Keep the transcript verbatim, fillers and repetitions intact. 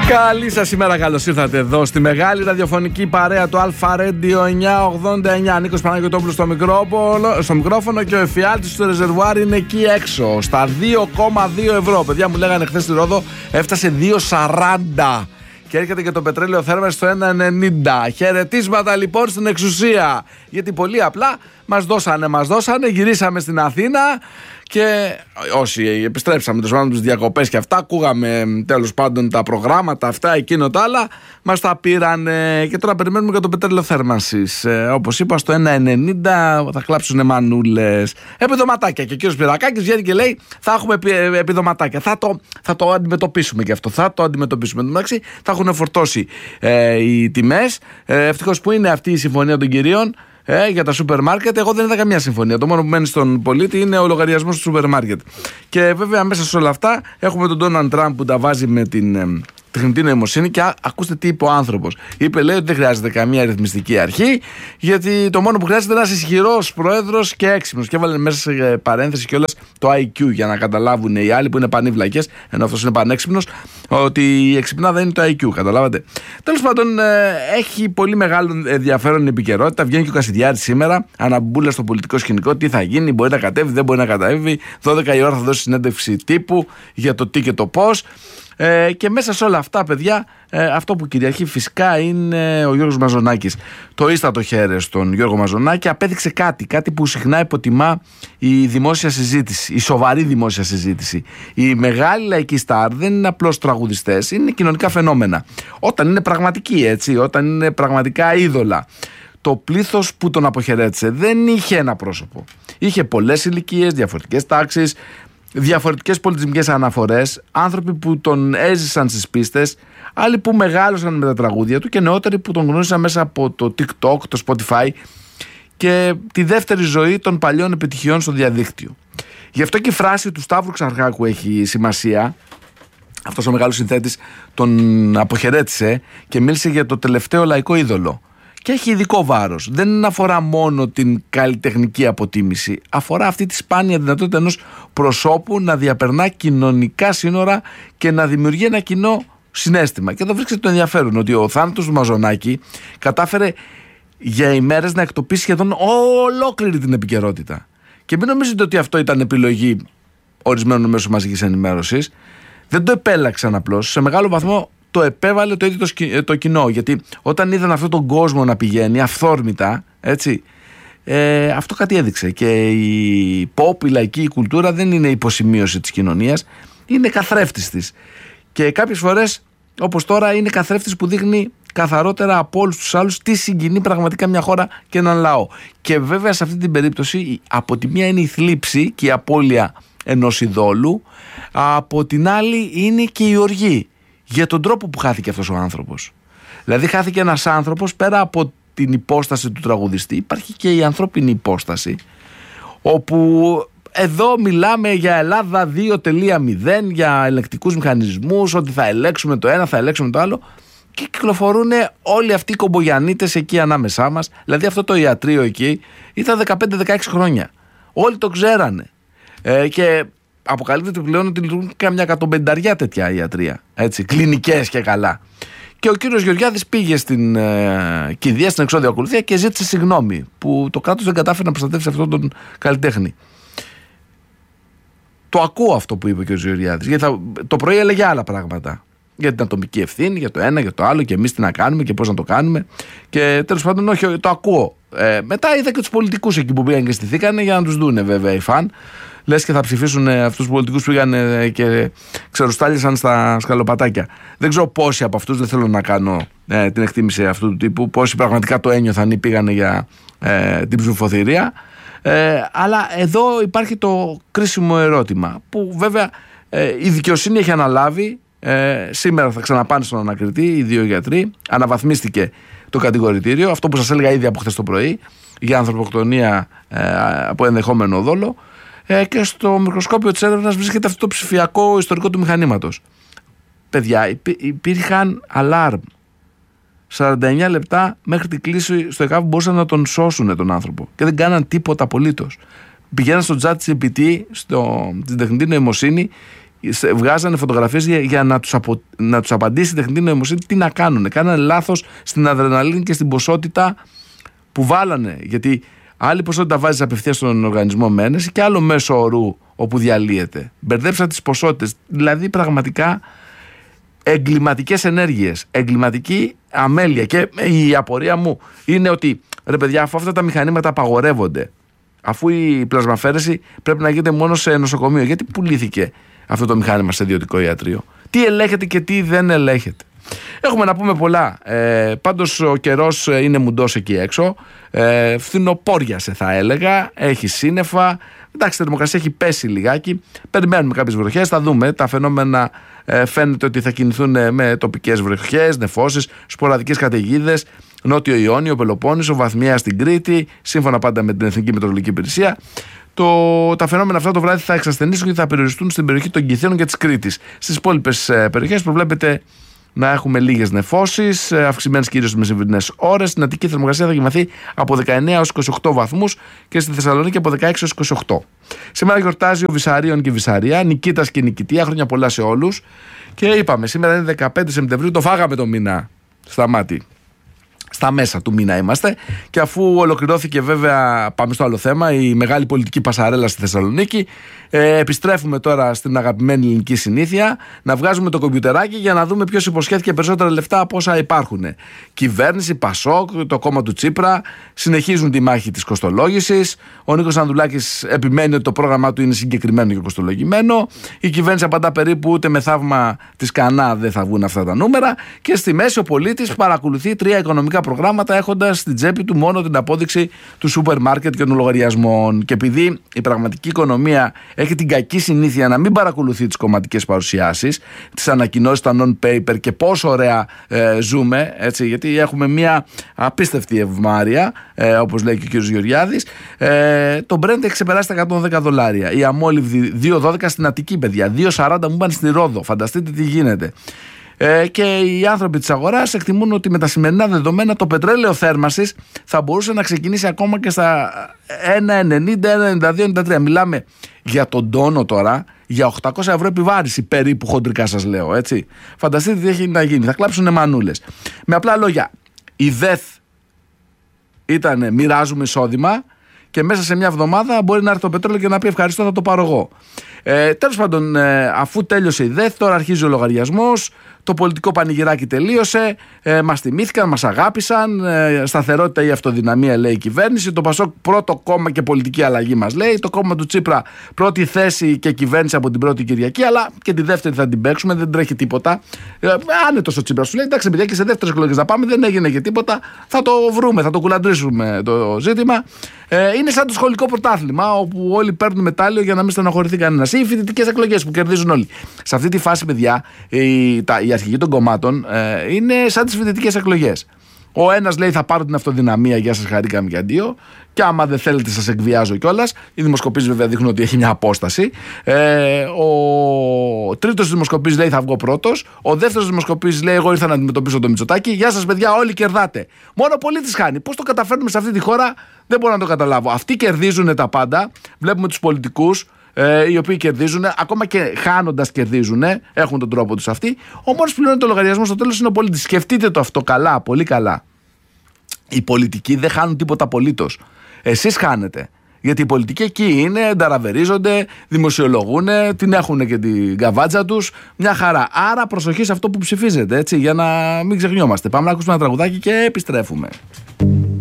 Καλή σας ημέρα, καλώς ήρθατε εδώ στη μεγάλη ραδιοφωνική παρέα του Αλφα Radio εννιακόσια ογδόντα εννιά. Νίκος Παναγιωτόπουλος στο, στο μικρόφωνο και ο εφιάλτης του ρεζερβουάρ είναι εκεί έξω, στα δύο κόμμα δύο ευρώ. Παιδιά μου λέγανε χθες στη Ρόδο έφτασε δύο σαράντα και έρχεται και το πετρέλαιο θέρμανσης στο ένα ενενήντα. Χαιρετίσματα λοιπόν στην εξουσία, γιατί πολύ απλά μας δώσανε, μας δώσανε, γυρίσαμε στην Αθήνα. Και όσοι επιστρέψαμε τους πάντων τις διακοπές και αυτά, ακούγαμε τέλος πάντων τα προγράμματα αυτά, εκείνο τα άλλα, μας τα πήραν και τώρα περιμένουμε για το πετρέλαιο θέρμανσης. Ε, όπως είπα, στο ένα ενενήντα θα κλάψουνε μανούλες. Επιδοματάκια. Και ο κύριος Πυρακάκης βγαίνει και λέει: θα έχουμε επιδοματάκια. Θα το, θα το αντιμετωπίσουμε και αυτό. Θα το αντιμετωπίσουμε. Εν τω μεταξύ, θα έχουν φορτώσει ε, οι τιμές. Ε, ευτυχώς που είναι αυτή η συμφωνία των κυρίων. Ε, για τα σούπερ μάρκετ, εγώ δεν είδα καμία συμφωνία. Το μόνο που μένει στον πολίτη είναι ο λογαριασμός του σούπερ μάρκετ. Και βέβαια μέσα σε όλα αυτά έχουμε τον Ντόναλντ Τραμπ που τα βάζει με την ε, τεχνητή νοημοσύνη. Και α, ακούστε τι είπε ο άνθρωπος. Είπε, λέει, ότι δεν χρειάζεται καμία ρυθμιστική αρχή, γιατί το μόνο που χρειάζεται είναι ένας ισχυρός πρόεδρος και έξυπνος. Και έβαλε μέσα σε παρένθεση κιόλας το άι κιου για να καταλάβουν οι άλλοι που είναι πανίβλακες, ενώ αυτός είναι πανέξυπνος, ότι η εξυπνάδα είναι το άι κιου. Καταλάβατε. Τέλος πάντων, ε, έχει πολύ μεγάλο ενδιαφέρον η επικαιρότητα. Βγαίνει και ο Κασιδιάρης σήμερα, αναμπούλα στο πολιτικό σκηνικό. Τι θα γίνει, μπορεί να κατέβει, δεν μπορεί να κατέβει. δώδεκα η ώρα θα δώσει συνέντευξη τύπου για το τι και το πώς. Ε, και μέσα σε όλα αυτά, παιδιά, ε, αυτό που κυριαρχεί φυσικά είναι ο Γιώργος Μαζονάκης. Το ίστατο χέρι στον Γιώργο Μαζονάκη απέδειξε κάτι, κάτι που συχνά υποτιμά η δημόσια συζήτηση, η σοβαρή δημόσια συζήτηση. Οι μεγάλοι λαϊκοί στάρ δεν είναι απλώς τραγουδιστές, είναι κοινωνικά φαινόμενα. Όταν είναι πραγματικοί, έτσι, όταν είναι πραγματικά είδωλα. Το πλήθος που τον αποχαιρέτησε δεν είχε ένα πρόσωπο. Είχε πολλές ηλικίες, διαφορετικές τάξεις, διαφορετικές πολιτισμικές αναφορές, άνθρωποι που τον έζησαν στις πίστες, άλλοι που μεγάλωσαν με τα τραγούδια του και νεότεροι που τον γνώρισαν μέσα από το TikTok, το Spotify και τη δεύτερη ζωή των παλιών επιτυχιών στο διαδίκτυο. Γι' αυτό και η φράση του Σταύρου Ξαρχάκου έχει σημασία. Αυτός ο μεγάλος συνθέτης τον αποχαιρέτησε και μίλησε για το τελευταίο λαϊκό είδωλο. Και έχει ειδικό βάρος. Δεν αφορά μόνο την καλλιτεχνική αποτίμηση. Αφορά αυτή τη σπάνια δυνατότητα ενός προσώπου να διαπερνά κοινωνικά σύνορα και να δημιουργεί ένα κοινό συναίσθημα. Και εδώ βρίσκεται το ενδιαφέρον ότι ο θάνατος του Μαζονάκη κατάφερε για ημέρες να εκτοπίσει σχεδόν ολόκληρη την επικαιρότητα. Και μην νομίζετε ότι αυτό ήταν επιλογή ορισμένων μέσων μαζικής ενημέρωσης. Δεν το επέλαξαν απλώς. Σε μεγάλο βαθμό το επέβαλε το ίδιο το, το κοινό. Γιατί όταν είδαν αυτόν τον κόσμο να πηγαίνει αυθόρμητα, έτσι, ε, αυτό κάτι έδειξε. Και η pop, η λαϊκή η κουλτούρα δεν είναι υποσημείωση της κοινωνίας, είναι καθρέφτης της. Και κάποιες φορές, όπως τώρα, είναι καθρέφτης που δείχνει καθαρότερα από όλους τους άλλους τι συγκινεί πραγματικά μια χώρα και έναν λαό. Και βέβαια σε αυτή την περίπτωση, από τη μία είναι η θλίψη και η απώλεια ενός ειδόλου, από την άλλη είναι και η οργή. Για τον τρόπο που χάθηκε αυτός ο άνθρωπος. Δηλαδή χάθηκε ένας άνθρωπος πέρα από την υπόσταση του τραγουδιστή. Υπάρχει και η ανθρώπινη υπόσταση, όπου εδώ μιλάμε για Ελλάδα δύο κόμμα μηδέν, για ελεκτικούς μηχανισμούς, ότι θα ελέγξουμε το ένα, θα ελέγξουμε το άλλο, και κυκλοφορούν όλοι αυτοί οι κομπογιανίτες εκεί ανάμεσά μας. Δηλαδή αυτό το ιατρείο εκεί ήταν δεκαπέντε δεκαέξι χρόνια. Όλοι το ξέρανε. Ε, και αποκαλύπτεται πλέον ότι λειτουργούν καμιά εκατομπενταριά τέτοια ιατρία. Έτσι, κλινικές και καλά. Και ο κύριος Γεωργιάδης πήγε στην ε, κηδεία, στην εξώδια ακολουθία και ζήτησε συγγνώμη που το κράτος δεν κατάφερε να προστατεύσει αυτόν τον καλλιτέχνη. Το ακούω αυτό που είπε ο κύριος Γεωργιάδης. Γιατί θα, το πρωί έλεγε άλλα πράγματα. Για την ατομική ευθύνη, για το ένα, για το άλλο, και εμείς τι να κάνουμε και πώς να το κάνουμε. Και τέλος πάντων, όχι, το ακούω. Ε, μετά είδα και τους πολιτικούς εκεί που πήγαν και στηθήκανε για να τους δούνε βέβαια οι φαν. Λες και θα ψηφίσουν αυτούς τους πολιτικούς που πήγαν και ξερουστάλησαν στα σκαλοπατάκια. Δεν ξέρω πόσοι από αυτούς, δεν θέλω να κάνω ε, την εκτίμηση αυτού του τύπου, πόσοι πραγματικά το ένιωθαν ή πήγανε για ε, την ψηφοθυρία. Ε, αλλά εδώ υπάρχει το κρίσιμο ερώτημα που βέβαια ε, η δικαιοσύνη έχει αναλάβει. Ε, σήμερα θα ξαναπάνε στον ανακριτή οι δύο γιατροί. Αναβαθμίστηκε το κατηγορητήριο, αυτό που σας έλεγα ήδη από χθες το πρωί, για ανθρωποκτονία ε, από ενδεχόμενο δόλο. Ε, και στο μικροσκόπιο της έρευνας βρίσκεται αυτό το ψηφιακό ιστορικό του μηχανήματος. Παιδιά, υπή, υπήρχαν αλάρμ σαράντα εννιά λεπτά μέχρι την κλίση στο ΕΚΑΒ, μπορούσαν να τον σώσουν τον άνθρωπο και δεν κάναν τίποτα απολύτως. Πηγαίναν στο chat τζι πι τι, στην τεχνητή νοημοσύνη, βγάζανε φωτογραφίες για, για να τους, απο, να τους απαντήσει η τεχνητή νοημοσύνη τι να κάνουν. Κάνανε λάθος στην αδρεναλίνη και στην ποσότητα που βάλανε. Γιατί άλλη ποσότητα βάζεις απευθείας στον οργανισμό με ένεση και άλλο μέσο ορού όπου διαλύεται. Μπερδέψα τις ποσότητες. Δηλαδή πραγματικά εγκληματικές ενέργειες, εγκληματική αμέλεια. Και η απορία μου είναι ότι ρε παιδιά, αφού αυτά τα μηχανήματα απαγορεύονται, αφού η πλασμαφέρεση πρέπει να γίνεται μόνο σε νοσοκομείο, γιατί πουλήθηκε αυτό το μηχάνημα σε ιδιωτικό ιατρείο? Τι ελέγχεται και τι δεν ελέγχεται? Έχουμε να πούμε πολλά. Ε, πάντως ο καιρός είναι μουντός εκεί έξω. Ε, φθινοπόριασε θα έλεγα. Έχει σύννεφα. Εντάξει, η θερμοκρασία έχει πέσει λιγάκι. Περιμένουμε κάποιες βροχές. Θα δούμε. Τα φαινόμενα ε, φαίνεται ότι θα κινηθούν με τοπικές βροχές, νεφώσεις, σποραδικές καταιγίδες. Νότιο Ιόνιο, Πελοπόννησο, βαθμιαία στην Κρήτη. Σύμφωνα πάντα με την Εθνική Μετεωρολογική Υπηρεσία. Το, τα φαινόμενα αυτά το βράδυ θα εξασθενήσουν και θα περιοριστούν στην περιοχή των Κιθήνων και της Κρήτης. Στις υπόλοιπες ε, περιοχές προβλέπεται να έχουμε λίγες νεφώσεις, αυξημένες κυρίως στις μεσημβρινές ώρες. Στην Αττική θερμοκρασία θα γυμαθεί από δεκαεννέα έως είκοσι οκτώ βαθμούς και στη Θεσσαλονίκη από δεκαέξι έως είκοσι οκτώ. Σήμερα γιορτάζει ο Βυσαρίων και Βυσαρία, Νικήτας και Νικητία, χρόνια πολλά σε όλους. Και είπαμε, σήμερα είναι δεκαπέντε Σεπτεμβρίου, το φάγαμε το μήνα στα μάτι. Στα μέσα του μήνα είμαστε. Και αφού ολοκληρώθηκε, βέβαια, πάμε στο άλλο θέμα, η μεγάλη πολιτική πασαρέλα στη Θεσσαλονίκη, ε, επιστρέφουμε τώρα στην αγαπημένη ελληνική συνήθεια να βγάζουμε το κομπιουτεράκι για να δούμε ποιος υποσχέθηκε περισσότερα λεφτά από όσα υπάρχουν. Κυβέρνηση, Πασόκ, το κόμμα του Τσίπρα συνεχίζουν τη μάχη της κοστολόγησης. Ο Νίκος Ανδρουλάκης επιμένει ότι το πρόγραμμά του είναι συγκεκριμένο και κοστολογημένο. Η κυβέρνηση απαντά περίπου ούτε με θαύμα της Κανά δεν θα βγουν αυτά τα νούμερα. Και στη μέση ο πολίτης παρακολουθεί τρία οικονομικά προγράμματα έχοντας στην τσέπη του μόνο την απόδειξη του σούπερ μάρκετ και των λογαριασμών. Και επειδή η πραγματική οικονομία έχει την κακή συνήθεια να μην παρακολουθεί τις κομματικές παρουσιάσεις, τις ανακοινώσεις, τα non-paper και πόσο ωραία ε, ζούμε, έτσι, γιατί έχουμε μια απίστευτη ευμάρεια, ε, όπως λέει και ο κ. Γεωργιάδης, ε, το Brent έχει ξεπεράσει τα εκατόν δέκα δολάρια. Η αμόλυβδη δύο δώδεκα στην Αττική, παιδιά, δύο σαράντα μου είπαν στη Ρόδο. Φανταστείτε τι γίνεται. Ε, και οι άνθρωποι της αγοράς εκτιμούν ότι με τα σημερινά δεδομένα το πετρέλαιο θέρμανσης θα μπορούσε να ξεκινήσει ακόμα και στα ένα ενενήντα, ένα ενενήντα δύο, ενενήντα τρία. Μιλάμε για τον τόνο τώρα, για οκτακόσια ευρώ επιβάρηση περίπου, χοντρικά σας λέω, έτσι. Φανταστείτε τι έχει να γίνει, θα κλάψουνε μανούλες. Με απλά λόγια, η ΔΕΘ ήταν μοιράζουμε εισόδημα και μέσα σε μια εβδομάδα μπορεί να έρθει το πετρέλαιο και να πει ευχαριστώ, θα το πάρω εγώ. Ε, τέλος πάντων, ε, αφού τέλειωσε η ΔΕΘ, τώρα αρχίζει ο λογαριασμός. Το πολιτικό πανηγυράκι τελείωσε. Ε, μας τιμήθηκαν, μας αγάπησαν. Ε, σταθερότητα ή αυτοδυναμία, λέει η κυβέρνηση. Το Πασόκ πρώτο κόμμα και πολιτική αλλαγή, μας λέει. Το κόμμα του Τσίπρα πρώτη θέση και κυβέρνηση από την πρώτη Κυριακή. Αλλά και τη δεύτερη θα την παίξουμε, δεν τρέχει τίποτα. Ε, άνετος ο Τσίπρας σου λέει: εντάξει, παιδιά, και σε δεύτερες εκλογές να πάμε, δεν έγινε και τίποτα. Θα το βρούμε, θα το κουλαντρήσουμε το ζήτημα. Ε, είναι σαν το σχολικό πρωτάθλημα, όπου όλοι παίρνουν μετάλλιο για να μην στεναχωρηθεί κανένας. Ή οι φοιτητικές εκλογές που κερδίζουν όλοι. Σε αυτή τη φάση, παιδιά, η, τα, η αρχηγοί των κομμάτων ε, είναι σαν τις φοιτητικές εκλογές. Ο ένας λέει: θα πάρω την αυτοδυναμία, γεια σας, χαρήκαμε και αντίο. Και άμα δεν θέλετε, σας εκβιάζω κιόλας. Οι δημοσκοπήσεις βέβαια δείχνουν ότι έχει μια απόσταση. Ε, ο τρίτος δημοσκοπής λέει: θα βγω πρώτος. Ο δεύτερος δημοσκοπής λέει: εγώ ήρθα να αντιμετωπίσω το Μητσοτάκη. Γεια σας, παιδιά, όλοι κερδάτε. Μόνο ο πολίτης χάνει. Πώς το καταφέρνουμε σε αυτή τη χώρα, δεν μπορώ να το καταλάβω. Αυτοί κερδίζουν τα πάντα. Βλέπουμε τους πολιτικούς. Ε, οι οποίοι κερδίζουν, ακόμα και χάνοντας κερδίζουν, έχουν τον τρόπο τους αυτοί. Ο μόνος που πληρώνει το λογαριασμό στο τέλος είναι ο πολίτης. Σκεφτείτε το αυτό καλά, πολύ καλά. Οι πολιτικοί δεν χάνουν τίποτα απολύτως. Εσείς χάνετε. Γιατί οι πολιτικοί εκεί είναι, νταραβερίζονται, δημοσιολογούν, την έχουν και την καβάτσα τους. Μια χαρά. Άρα προσοχή σε αυτό που ψηφίζετε, έτσι, για να μην ξεχνιόμαστε. Πάμε να ακούσουμε ένα τραγουδάκι και επιστρέφουμε.